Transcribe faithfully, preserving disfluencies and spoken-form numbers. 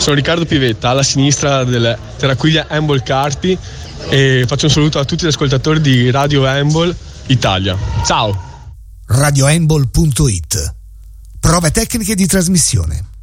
sono Riccardo Pivetta, alla sinistra del Terraquiglia Handball Carpi, e faccio un saluto a tutti gli ascoltatori di Radio Handball Italia. Ciao! radiohandball punto it. Prove tecniche di trasmissione.